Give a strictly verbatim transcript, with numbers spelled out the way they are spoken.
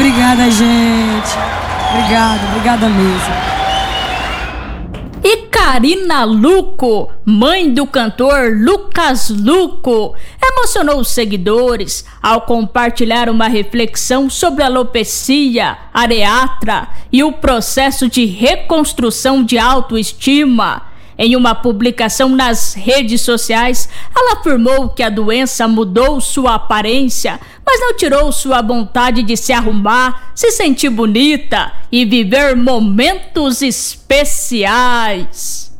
Obrigada, gente. Obrigada, obrigada mesmo. E Karina Luco, mãe do cantor Lucas Luco, emocionou os seguidores ao compartilhar uma reflexão sobre a alopecia areata e o processo de reconstrução de autoestima. Em uma publicação nas redes sociais, ela afirmou que a doença mudou sua aparência, mas não tirou sua vontade de se arrumar, se sentir bonita e viver momentos especiais.